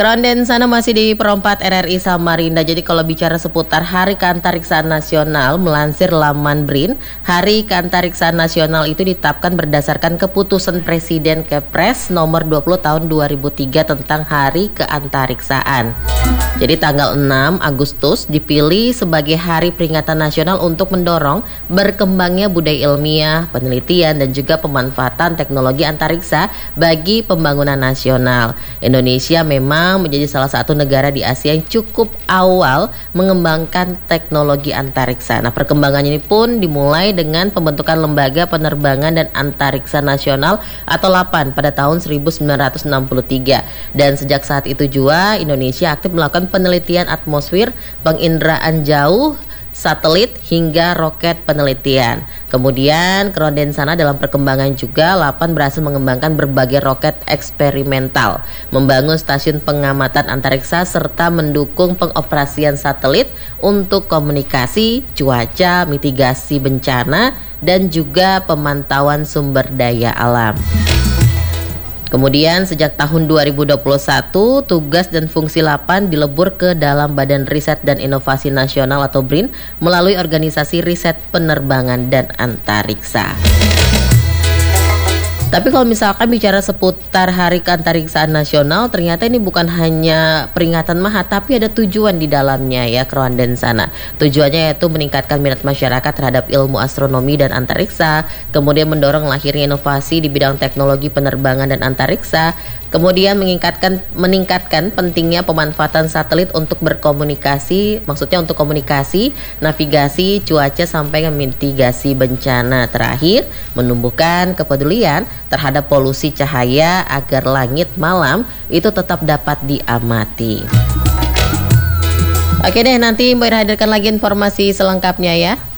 Keronden sana masih di Perompat RRI Samarinda. Jadi kalau bicara seputar Hari Keantariksaan Nasional, melansir laman BRIN, Hari Keantariksaan Nasional itu ditetapkan berdasarkan keputusan Presiden Kepres nomor 20 tahun 2003 tentang Hari Keantariksaan. Jadi tanggal 6 Agustus dipilih sebagai hari peringatan nasional untuk mendorong berkembangnya budaya ilmiah, penelitian, dan juga pemanfaatan teknologi antariksa bagi pembangunan nasional. Indonesia memang menjadi salah satu negara di Asia yang cukup awal mengembangkan teknologi antariksa. Nah, perkembangannya ini pun dimulai dengan pembentukan Lembaga Penerbangan dan Antariksa Nasional atau LAPAN pada tahun 1963. Dan sejak saat itu juga Indonesia aktif melakukan penelitian atmosfer, penginderaan jauh, satelit hingga roket penelitian. Kemudian Keronden sana dalam perkembangan juga LAPAN berhasil mengembangkan berbagai roket eksperimental, membangun stasiun pengamatan antariksa serta mendukung pengoperasian satelit untuk komunikasi, cuaca, mitigasi bencana, dan juga pemantauan sumber daya alam. Kemudian sejak tahun 2021, tugas dan fungsi LAPAN dilebur ke dalam Badan Riset dan Inovasi Nasional atau BRIN melalui Organisasi Riset Penerbangan dan Antariksa. Tapi kalau misalkan bicara seputar Hari Keantariksaan Nasional, ternyata ini bukan hanya peringatan maha, tapi ada tujuan di dalamnya ya Keronden sana. Tujuannya yaitu meningkatkan minat masyarakat terhadap ilmu astronomi dan antariksa, kemudian mendorong lahirnya inovasi di bidang teknologi penerbangan dan antariksa, kemudian meningkatkan pentingnya pemanfaatan satelit untuk berkomunikasi, maksudnya untuk komunikasi, navigasi, cuaca sampai ke mitigasi bencana. Terakhir, menumbuhkan kepedulian terhadap polusi cahaya agar langit malam itu tetap dapat diamati. Oke deh, nanti Mbak hadirkan lagi informasi selengkapnya ya.